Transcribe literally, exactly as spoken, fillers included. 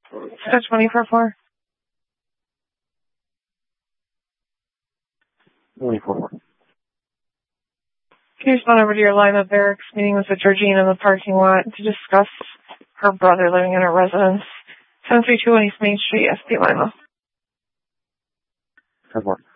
So twenty-four four. twenty-four four. Can you respond over to your line of Eric's meeting with Georgina in the parking lot to discuss her brother living in her residence? seven three two one East Main Street, S P Lima. ten four.